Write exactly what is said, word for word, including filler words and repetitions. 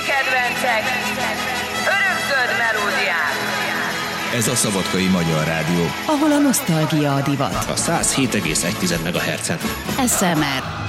kedvencek, örökzöld melódiák. Ez a Szabadkai Magyar Rádió, ahol a nosztalgia a divat. a száz hét egész egy megahertzen. es em er